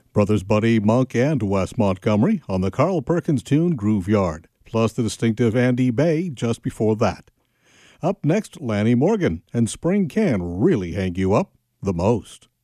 Brothers Buddy, Monk, and Wes Montgomery on the Carl Perkins tune Groove Yard, plus the distinctive Andy Bay just before that. Up next, Lanny Morgan, and Spring can really hang you up the most.